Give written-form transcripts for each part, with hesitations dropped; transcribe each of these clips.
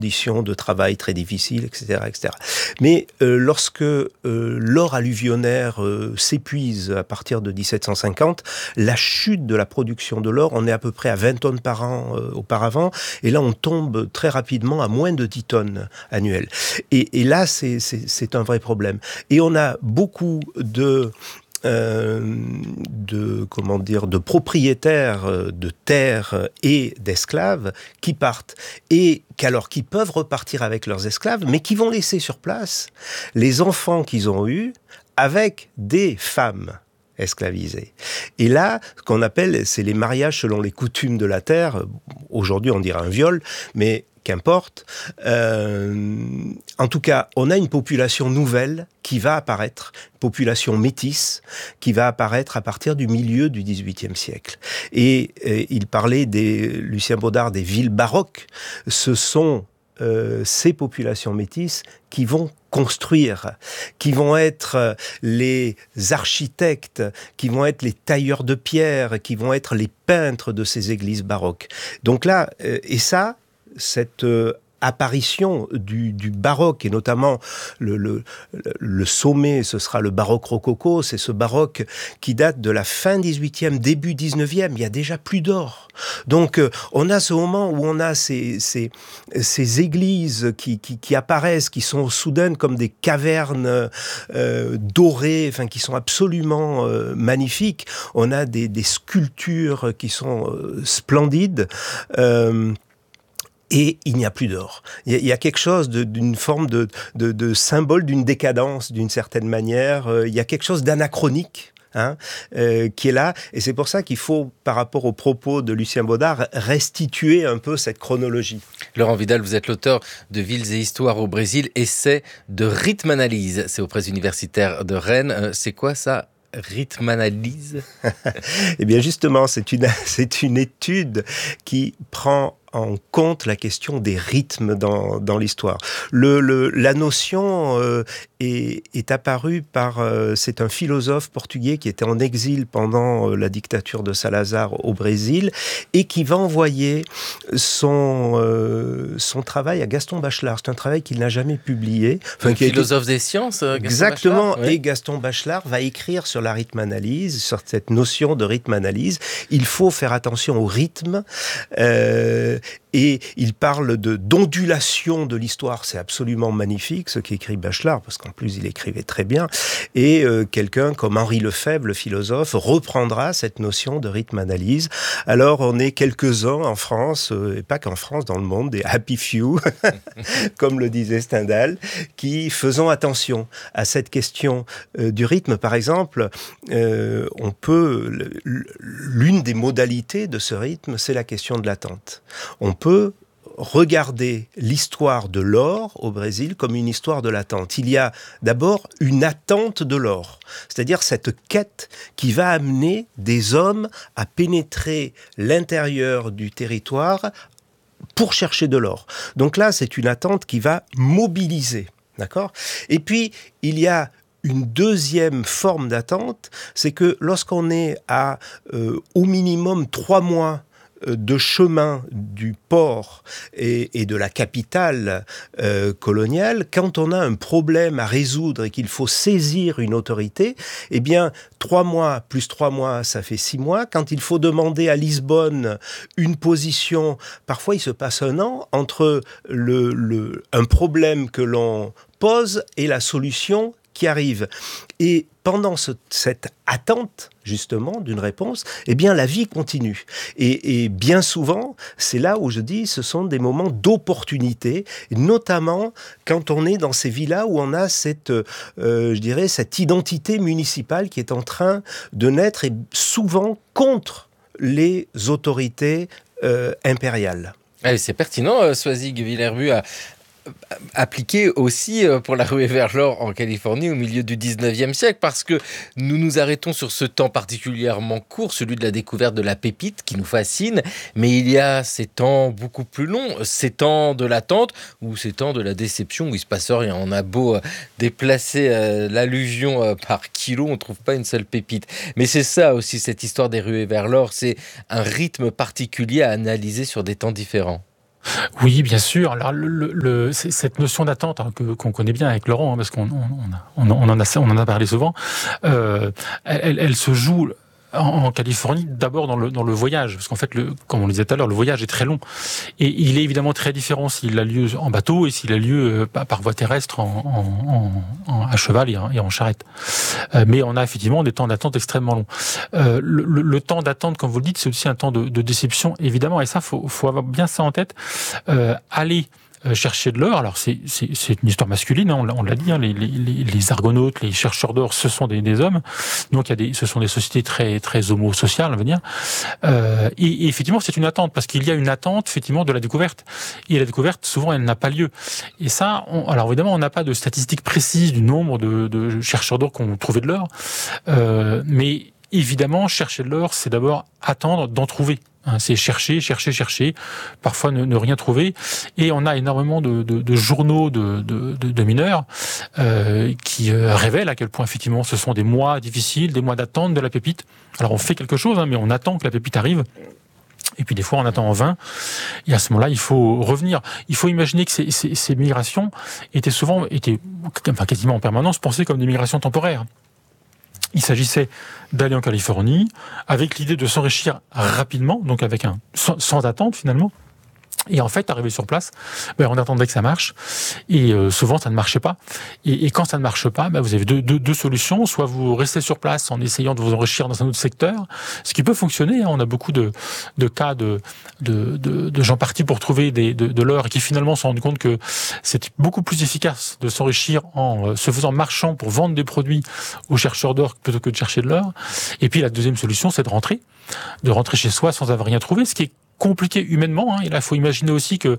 conditions de travail très difficiles, etc., etc. Mais lorsque l'or alluvionnaire s'épuise à partir de 1750, la chute de la production de l'or, on est à peu près à 20 tonnes par an auparavant, et là on tombe très rapidement à moins de 10 tonnes annuelles. Et là c'est un vrai problème. Et on a beaucoup de propriétaires de terres et d'esclaves qui partent et qui peuvent repartir avec leurs esclaves, mais qui vont laisser sur place les enfants qu'ils ont eus avec des femmes esclavisées. Et là, ce qu'on appelle, c'est les mariages selon les coutumes de la terre. Aujourd'hui, on dirait un viol, mais qu'importe. En tout cas, on a une population nouvelle qui va apparaître, une population métisse, qui va apparaître à partir du milieu du XVIIIe siècle. Et il parlait, Lucien Baudard, des villes baroques. Ce sont ces populations métisses qui vont construire, qui vont être les architectes, qui vont être les tailleurs de pierre, qui vont être les peintres de ces églises baroques. Donc là, cette apparition du baroque, et notamment le sommet, ce sera le baroque rococo, c'est ce baroque qui date de la fin 18e, début 19e, il y a déjà plus d'or. Donc on a ce moment où on a ces églises qui apparaissent, qui sont soudain comme des cavernes dorées, enfin qui sont absolument magnifiques. On a des sculptures qui sont splendides. Et il n'y a plus d'or. Il y a quelque chose d'une forme de symbole d'une décadence, d'une certaine manière. Il y a quelque chose d'anachronique qui est là. Et c'est pour ça qu'il faut, par rapport aux propos de Lucien Baudard, restituer un peu cette chronologie. Laurent Vidal, vous êtes l'auteur de Villes et Histoires au Brésil, essai de rythme-analyse. C'est aux presses universitaires de Rennes. C'est quoi ça ? Rythme-analyse ? Eh bien justement, c'est une étude qui prend en compte la question des rythmes dans l'histoire. La notion est apparue c'est un philosophe portugais qui était en exil pendant la dictature de Salazar au Brésil et qui va envoyer son travail à Gaston Bachelard. C'est un travail qu'il n'a jamais publié. Un philosophe des sciences, Gaston exactement. Bachelard, oui. Et Gaston Bachelard va écrire sur la rythme-analyse, sur cette notion de rythme-analyse. Il faut faire attention au rythme. Et il parle d'ondulation de l'histoire. C'est absolument magnifique ce qu'écrit Bachelard, parce qu'en plus il écrivait très bien. Et quelqu'un comme Henri Lefebvre, le philosophe, reprendra cette notion de rythme-analyse. Alors on est quelques-uns en France, et pas qu'en France, dans le monde, des happy few, comme le disait Stendhal, qui faisons attention à cette question du rythme. Par exemple, l'une des modalités de ce rythme, c'est la question de l'attente. On peut regarder l'histoire de l'or au Brésil comme une histoire de l'attente. Il y a d'abord une attente de l'or, c'est-à-dire cette quête qui va amener des hommes à pénétrer l'intérieur du territoire pour chercher de l'or. Donc là, c'est une attente qui va mobiliser, d'accord ? Et puis, il y a une deuxième forme d'attente, c'est que lorsqu'on est à au minimum 3 mois de chemin du port et de la capitale coloniale, quand on a un problème à résoudre et qu'il faut saisir une autorité, eh bien, 3 mois plus 3 mois, ça fait 6 mois. Quand il faut demander à Lisbonne une position, parfois il se passe 1 an entre un problème que l'on pose et la solution qui arrive. Et pendant cette attente, justement, d'une réponse, eh bien, la vie continue. Et bien souvent, c'est là où je dis, ce sont des moments d'opportunité, notamment quand on est dans ces villas où on a cette identité municipale qui est en train de naître et souvent contre les autorités impériales. Allez, c'est pertinent, Soisig Villerbu a appliqué aussi pour la ruée vers l'or en Californie au milieu du 19e siècle, parce que nous nous arrêtons sur ce temps particulièrement court, celui de la découverte de la pépite qui nous fascine, mais il y a ces temps beaucoup plus longs, ces temps de l'attente ou ces temps de la déception où il se passe rien. On a beau déplacer l'alluvion par kilo, on ne trouve pas une seule pépite. Mais c'est ça aussi, cette histoire des ruées vers l'or, c'est un rythme particulier à analyser sur des temps différents. Oui, bien sûr. Alors, cette notion d'attente qu'on connaît bien avec Laurent, parce qu'on en a parlé souvent, elle se joue en Californie, d'abord dans le voyage, parce qu'en fait, comme on le disait tout à l'heure, le voyage est très long. Et il est évidemment très différent s'il a lieu en bateau et s'il a lieu par voie terrestre à cheval et en charrette. Mais on a effectivement des temps d'attente extrêmement longs. Le temps d'attente, comme vous le dites, c'est aussi un temps de déception, évidemment, et ça, faut avoir bien ça en tête. Aller chercher de l'or, alors c'est une histoire masculine, hein, on l'a dit, hein, les argonautes, les chercheurs d'or, ce sont des hommes, donc ce sont des sociétés très très homosociales, on va dire, et effectivement c'est une attente, parce qu'il y a une attente effectivement de la découverte, et la découverte souvent elle n'a pas lieu, et ça, alors évidemment on n'a pas de statistiques précises du nombre de chercheurs d'or qui ont trouvé de l'or, mais évidemment chercher de l'or c'est d'abord attendre d'en trouver. C'est chercher, parfois ne rien trouver. Et on a énormément de journaux de mineurs qui révèlent à quel point effectivement ce sont des mois difficiles, des mois d'attente de la pépite. Alors on fait quelque chose, hein, mais on attend que la pépite arrive. Et puis des fois on attend en vain. Et à ce moment-là, il faut revenir. Il faut imaginer que ces migrations étaient quasiment en permanence pensées comme des migrations temporaires. Il s'agissait d'aller en Californie avec l'idée de s'enrichir rapidement, donc sans attente finalement. Et en fait, arrivé sur place, on attendait que ça marche, et souvent ça ne marchait pas. Et quand ça ne marche pas, vous avez deux solutions. Soit vous restez sur place en essayant de vous enrichir dans un autre secteur, ce qui peut fonctionner. On a beaucoup de cas de gens partis pour trouver de l'or et qui finalement se rendent compte que c'est beaucoup plus efficace de s'enrichir en se faisant marchand pour vendre des produits aux chercheurs d'or plutôt que de chercher de l'or. Et puis la deuxième solution, c'est de rentrer chez soi sans avoir rien trouvé, ce qui est compliqué humainement, hein. Et là, il faut imaginer aussi que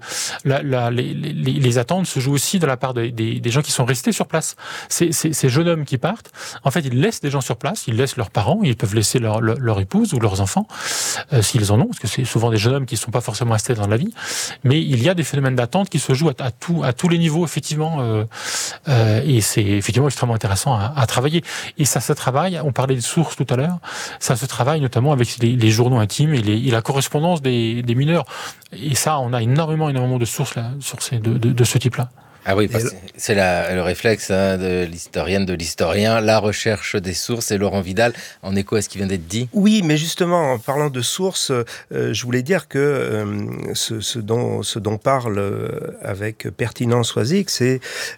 les attentes se jouent aussi de la part des gens qui sont restés sur place. Ces jeunes hommes qui partent, en fait, ils laissent des gens sur place, ils laissent leurs parents, ils peuvent laisser leur épouse ou leurs enfants, s'ils en ont, parce que c'est souvent des jeunes hommes qui ne sont pas forcément restés dans la vie. Mais il y a des phénomènes d'attente qui se jouent à tous les niveaux, effectivement, et c'est effectivement extrêmement intéressant à travailler. Et ça se travaille, on parlait des sources tout à l'heure, ça se travaille notamment avec les journaux intimes et la correspondance des mineurs. Et ça, on a énormément de sources là, de ce type-là. Ah oui, c'est le réflexe de l'historienne, de l'historien, la recherche des sources, et Laurent Vidal, en écho à ce qui vient d'être dit. Oui, mais justement, en parlant de sources, je voulais dire que ce dont parle avec pertinence Soisig, c'est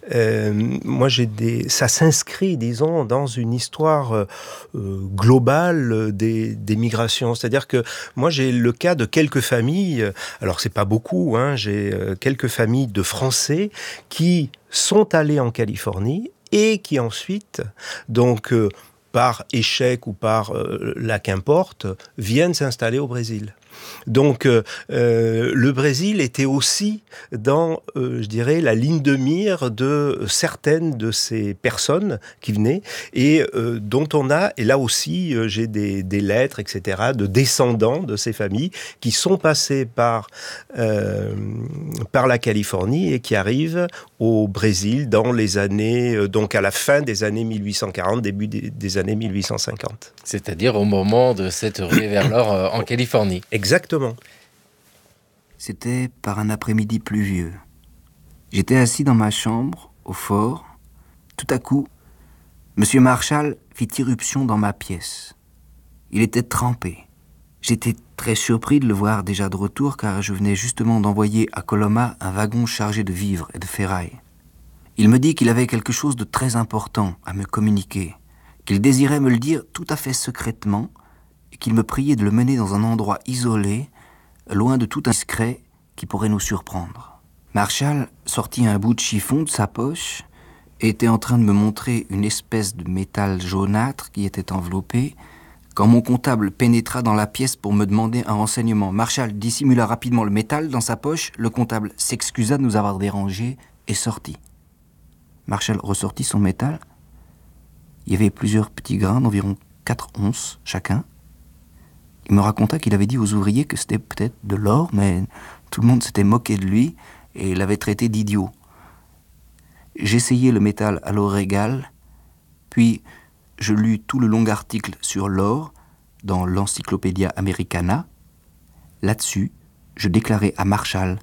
ça s'inscrit, disons, dans une histoire globale des migrations. C'est-à-dire que moi, j'ai le cas de quelques familles, alors c'est pas beaucoup, hein, j'ai quelques familles de Français qui sont allés en Californie et qui ensuite, donc par échec ou par qu'importe, viennent s'installer au Brésil. Donc le Brésil était aussi dans, je dirais, la ligne de mire de certaines de ces personnes qui venaient et dont on a, et là aussi j'ai des lettres, etc., de descendants de ces familles qui sont passés par la Californie et qui arrivent au Brésil dans les années, donc à la fin des années 1840, début des années 1850. C'est-à-dire au moment de cette ruée vers l'or en Californie. Exactement. C'était par un après-midi pluvieux. J'étais assis dans ma chambre, au fort. Tout à coup, M. Marshall fit irruption dans ma pièce. Il était trempé. J'étais très surpris de le voir déjà de retour, car je venais justement d'envoyer à Coloma un wagon chargé de vivres et de ferraille. Il me dit qu'il avait quelque chose de très important à me communiquer, qu'il désirait me le dire tout à fait secrètement, et qu'il me priait de le mener dans un endroit isolé, loin de tout indiscret qui pourrait nous surprendre. Marshall sortit un bout de chiffon de sa poche et était en train de me montrer une espèce de métal jaunâtre qui était enveloppé, quand mon comptable pénétra dans la pièce pour me demander un renseignement. Marshall dissimula rapidement le métal dans sa poche, le comptable s'excusa de nous avoir dérangés et sortit. Marshall ressortit son métal. Il y avait plusieurs petits grains d'environ 4 onces chacun. Il me raconta qu'il avait dit aux ouvriers que c'était peut-être de l'or, mais tout le monde s'était moqué de lui et l'avait traité d'idiot. J'essayai le métal à l'eau égale, puis je lus tout le long article sur l'or dans l'Encyclopédia Americana. Là-dessus, je déclarai à Marshall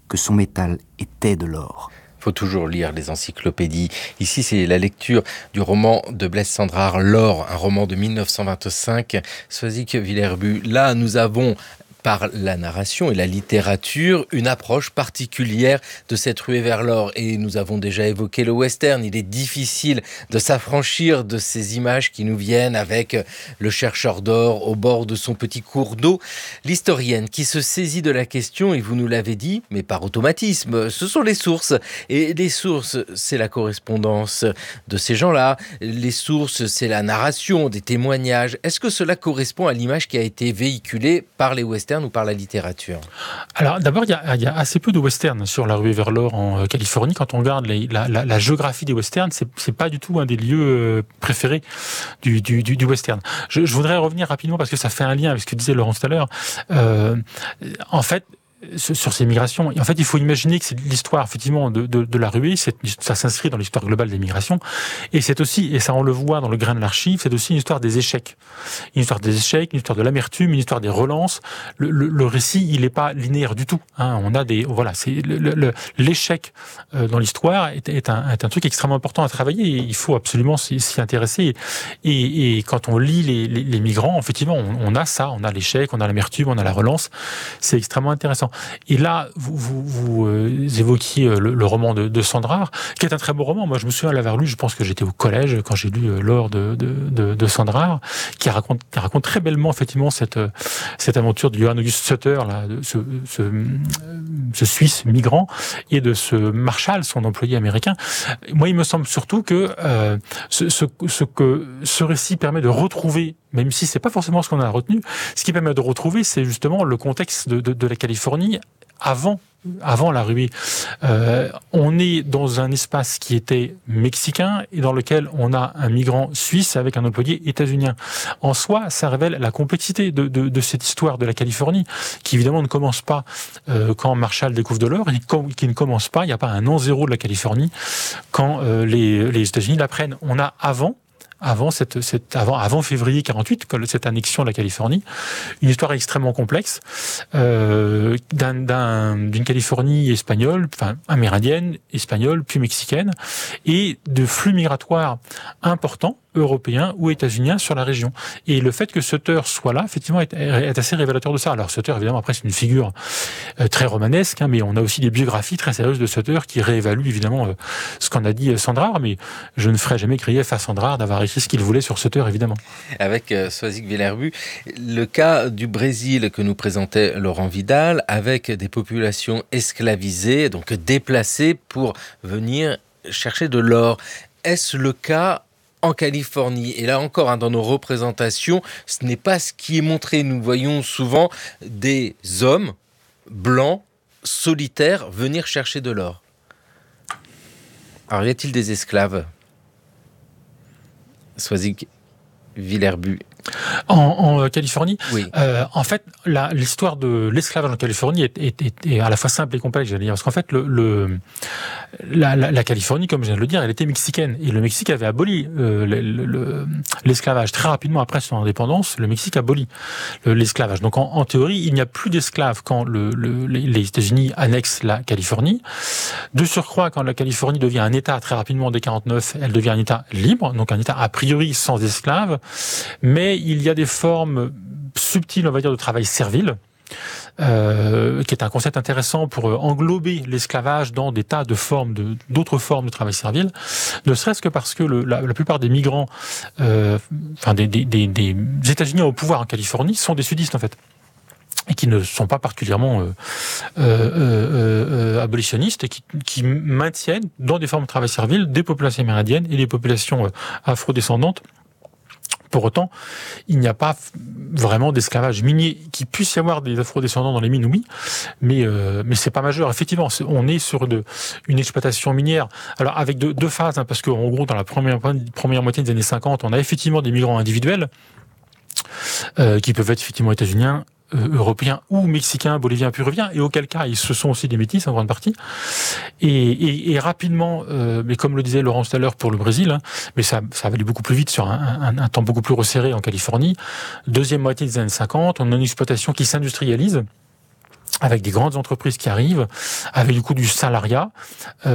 que son métal était de l'or. Faut toujours lire les encyclopédies. Ici, c'est la lecture du roman de Blaise Cendrars, L'or, un roman de 1925. Soisic Villerbue, là, nous avons, par la narration et la littérature, une approche particulière de cette ruée vers l'or. Et nous avons déjà évoqué le western. Il est difficile de s'affranchir de ces images qui nous viennent avec le chercheur d'or au bord de son petit cours d'eau. L'historienne qui se saisit de la question, et vous nous l'avez dit, mais par automatisme, ce sont les sources. Et les sources, c'est la correspondance de ces gens-là. Les sources, c'est la narration, des témoignages. Est-ce que cela correspond à l'image qui a été véhiculée par les westerns ou par la littérature? Alors d'abord, il y a assez peu de westerns sur la ruée vers l'or en Californie. Quand on regarde la géographie des westerns, c'est pas du tout un des lieux préférés du western. Je voudrais revenir rapidement parce que ça fait un lien avec ce que disait Laurence tout à l'heure. En fait, sur ces migrations. En fait, il faut imaginer que c'est l'histoire, effectivement, de la ruée. Ça s'inscrit dans l'histoire globale des migrations. Et c'est aussi, et ça on le voit dans le grain de l'archive, c'est aussi une histoire des échecs. Une histoire des échecs, une histoire de l'amertume, une histoire des relances. Le récit, il n'est pas linéaire du tout. Hein. On a l'échec dans l'histoire est un truc extrêmement important à travailler. Et il faut absolument s'y intéresser. Et quand on lit les migrants, effectivement, on a ça. On a l'échec, on a l'amertume, on a la relance. C'est extrêmement intéressant. Et là, vous évoquiez le roman de Cendrars, qui est un très beau roman. Moi, je me souviens l'avoir lu, je pense que j'étais au collège quand j'ai lu L'or de Cendrars, qui raconte très bellement, effectivement, cette aventure de Johann August Sutter, là, ce Suisse migrant, et de ce Marshall, son employé américain. Moi, il me semble surtout que ce récit permet de retrouver, même si c'est pas forcément ce qu'on a retenu, ce qui permet de retrouver, c'est justement le contexte de la Californie avant la ruée. On est dans un espace qui était mexicain et dans lequel on a un migrant suisse avec un employé états-unien. En soi, ça révèle la complexité de cette histoire de la Californie, qui évidemment ne commence pas quand Marshall découvre de l'or, et qui ne commence pas, il n'y a pas un an zéro de la Californie, quand les États-Unis la prennent. On a avant février 48, cette annexion de la Californie, une histoire extrêmement complexe d'une Californie espagnole, enfin amérindienne, espagnole, puis mexicaine, et de flux migratoires importants, européens ou états-uniens sur la région. Et le fait que Sutter soit là, effectivement, est assez révélateur de ça. Alors Sutter, évidemment, après, c'est une figure très romanesque, hein, mais on a aussi des biographies très sérieuses de Sutter qui réévaluent, évidemment, ce qu'en a dit Cendrars, mais je ne ferai jamais grief à Cendrars d'avoir écrit ce qu'il voulait sur Sutter, évidemment. Avec Soisic Villerbue, le cas du Brésil que nous présentait Laurent Vidal, avec des populations esclavisées, donc déplacées pour venir chercher de l'or. Est-ce le cas en Californie? Et là encore, dans nos représentations, ce n'est pas ce qui est montré. Nous voyons souvent des hommes blancs, solitaires, venir chercher de l'or. Alors, y a-t-il des esclaves? Soisic Villerbue. En Californie, oui. En fait, l'histoire de l'esclavage en Californie est à la fois simple et complexe, j'allais dire, parce qu'en fait, la Californie, comme je viens de le dire, elle était mexicaine, et le Mexique avait aboli l'esclavage très rapidement après son indépendance. Le Mexique abolit l'esclavage. Donc, en théorie, il n'y a plus d'esclaves quand les États-Unis annexent la Californie. De surcroît, quand la Californie devient un État très rapidement dès 49, elle devient un État libre, donc un État a priori sans esclaves, mais il y a des formes subtiles, on va dire, de travail servile, qui est un concept intéressant pour englober l'esclavage dans des tas d'autres formes de travail servile, ne serait-ce que parce que la plupart des migrants, des États-Unis au pouvoir en Californie sont des sudistes, en fait, et qui ne sont pas particulièrement abolitionnistes, et qui maintiennent dans des formes de travail servile des populations amérindiennes et des populations afrodescendantes. Pour autant, il n'y a pas vraiment d'esclavage minier. Qu'il puisse y avoir des afrodescendants dans les mines, oui, mais c'est pas majeur. Effectivement, on est sur une exploitation minière. Alors avec deux phases, hein, parce qu'en gros, dans la première moitié des années 50, on a effectivement des migrants individuels qui peuvent être effectivement états-uniens, européens ou mexicains, boliviens, péruviens, et auquel cas ce sont aussi des métis en grande partie. Et rapidement, mais comme le disait Laurent tout à l'heure pour le Brésil, hein, mais ça va aller beaucoup plus vite sur un temps beaucoup plus resserré en Californie. Deuxième moitié des années 50, on a une exploitation qui s'industrialise. avec des grandes entreprises qui arrivent, avec du coup du salariat.